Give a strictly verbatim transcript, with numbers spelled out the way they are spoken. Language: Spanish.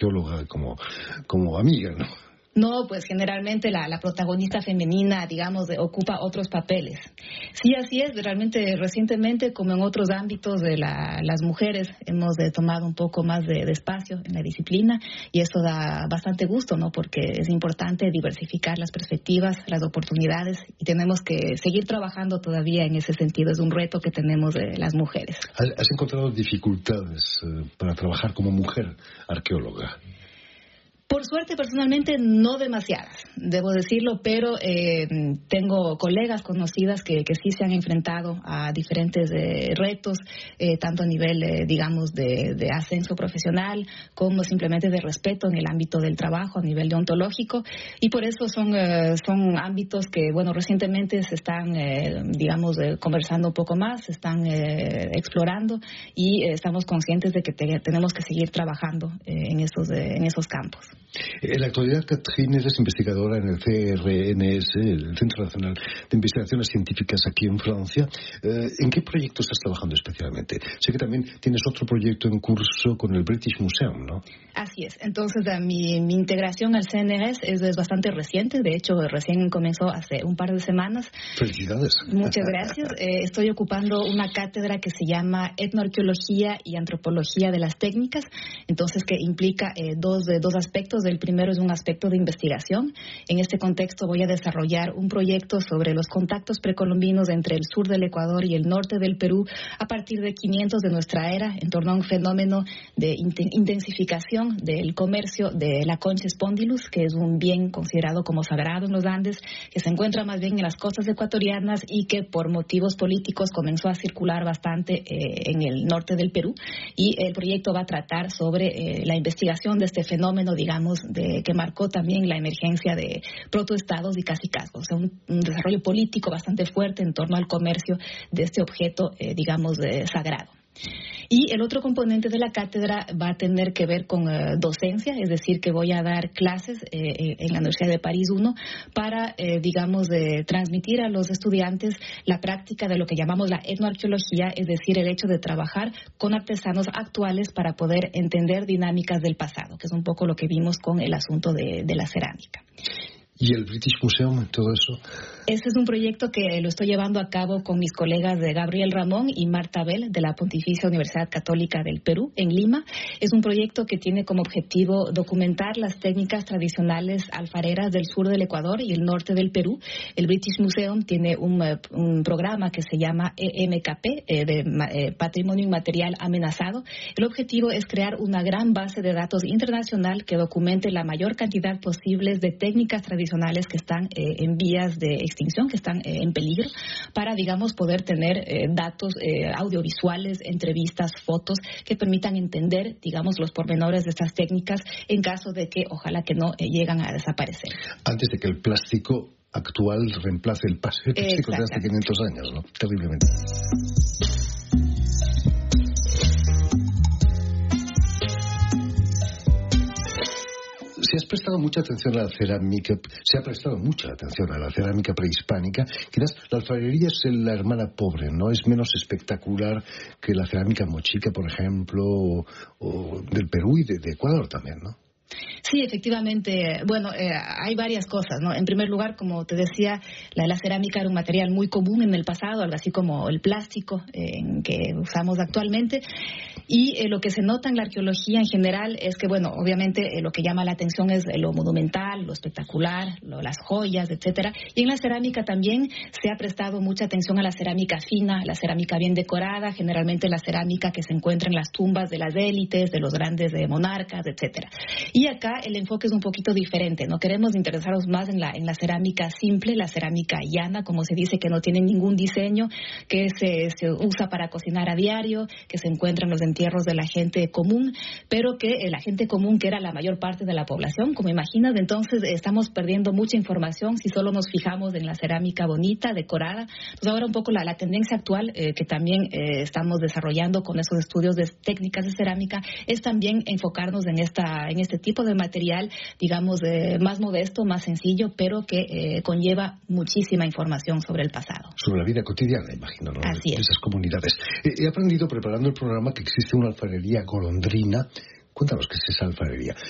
arqueóloga como, como amiga, ¿no? No, pues generalmente la, la protagonista femenina, digamos, de, ocupa otros papeles. Sí, así es. Realmente recientemente, como en otros ámbitos de la, las mujeres, hemos de, tomado un poco más de, de espacio en la disciplina y eso da bastante gusto, ¿no? Porque es importante diversificar las perspectivas, las oportunidades y tenemos que seguir trabajando todavía en ese sentido. Es un reto que tenemos de las mujeres. ¿Has encontrado dificultades eh, para trabajar como mujer arqueóloga? Por suerte, personalmente, no demasiadas, debo decirlo, pero eh, tengo colegas conocidas que, que sí se han enfrentado a diferentes eh, retos, eh, tanto a nivel, eh, digamos, de, de ascenso profesional, como simplemente de respeto en el ámbito del trabajo, a nivel deontológico, y por eso son, eh, son ámbitos que, bueno, recientemente se están, eh, digamos, eh, conversando un poco más, se están eh, explorando, y eh, estamos conscientes de que te, tenemos que seguir trabajando eh, en, esos, eh, en esos campos. En la actualidad, Catherine, eres investigadora en el C R N S, el Centro Nacional de Investigaciones Científicas aquí en Francia. Eh, ¿En qué proyecto estás trabajando especialmente? Sé que también tienes otro proyecto en curso con el British Museum, ¿no? Así es. Entonces, mi, mi integración al C N R S es, es bastante reciente. De hecho, recién comenzó hace un par de semanas. ¡Felicidades! Muchas gracias. Eh, estoy ocupando una cátedra que se llama Etnoarqueología y Antropología de las Técnicas. Entonces, que implica eh, dos, eh, dos aspectos. El primero es un aspecto de investigación. En este contexto voy a desarrollar un proyecto sobre los contactos precolombinos entre el sur del Ecuador y el norte del Perú a partir de quinientos de nuestra era en torno a un fenómeno de intensificación del comercio de la concha spondylus, que es un bien considerado como sagrado en los Andes, que se encuentra más bien en las costas ecuatorianas y que por motivos políticos comenzó a circular bastante eh, en el norte del Perú. Y el proyecto va a tratar sobre eh, la investigación de este fenómeno, digamos, de, que marcó también la emergencia de protoestados y cacicazgos, o sea, un, un desarrollo político bastante fuerte en torno al comercio de este objeto, eh, digamos, eh, sagrado. Y el otro componente de la cátedra va a tener que ver con uh, docencia, es decir, que voy a dar clases eh, en la Universidad de París uno para, eh, digamos, de transmitir a los estudiantes la práctica de lo que llamamos la etnoarqueología, es decir, el hecho de trabajar con artesanos actuales para poder entender dinámicas del pasado, que es un poco lo que vimos con el asunto de, de la cerámica. ¿Y el British Museum, todo eso? Este es un proyecto que lo estoy llevando a cabo con mis colegas de Gabriel Ramón y Marta Bell de la Pontificia Universidad Católica del Perú, en Lima. Es un proyecto que tiene como objetivo documentar las técnicas tradicionales alfareras del sur del Ecuador y el norte del Perú. El British Museum tiene un, un programa que se llama E M K P, eh, de eh, Patrimonio Inmaterial Amenazado. El objetivo es crear una gran base de datos internacional que documente la mayor cantidad posible de técnicas tradicionales que están eh, en vías de extinción, que están eh, en peligro, para, digamos, poder tener eh, datos eh, audiovisuales, entrevistas, fotos que permitan entender, digamos, los pormenores de estas técnicas en caso de que, ojalá que no, eh, llegan a desaparecer. Antes de que el plástico actual reemplace el plástico de hace quinientos años, ¿no? Terriblemente. Si has prestado mucha atención a la cerámica, se ha prestado mucha atención a la cerámica prehispánica, quizás la alfarería es la hermana pobre, ¿no? Es menos espectacular que la cerámica mochica, por ejemplo, o, o del Perú y de, de Ecuador también, ¿no? Sí, efectivamente. Bueno, eh, hay varias cosas, ¿no? En primer lugar, como te decía, la, la cerámica era un material muy común en el pasado, algo así como el plástico eh, que usamos actualmente. Y eh, lo que se nota en la arqueología en general es que, bueno, obviamente eh, lo que llama la atención es lo monumental, lo espectacular, lo, las joyas, etcétera. Y en la cerámica también se ha prestado mucha atención a la cerámica fina, la cerámica bien decorada, generalmente la cerámica que se encuentra en las tumbas de las élites, de los grandes eh, monarcas, etcétera. Y acá el enfoque es un poquito diferente, ¿no? Queremos interesarnos más en la, en la cerámica simple, la cerámica llana, como se dice, que no tiene ningún diseño, que se, se usa para cocinar a diario, que se encuentra en los entierros de la gente común, pero que eh, la gente común, que era la mayor parte de la población, como imaginas, entonces eh, estamos perdiendo mucha información si solo nos fijamos en la cerámica bonita, decorada. Entonces ahora un poco la, la tendencia actual eh, que también eh, estamos desarrollando con esos estudios de técnicas de cerámica es también enfocarnos en esta en este tipo de material, digamos, eh, más modesto, más sencillo, pero que eh, conlleva muchísima información sobre el pasado. Sobre la vida cotidiana, imagino, ¿no? Así es. De esas comunidades. He aprendido preparando el programa que existe una alfarería golondrina. Cuéntanos qué es esa alfarería.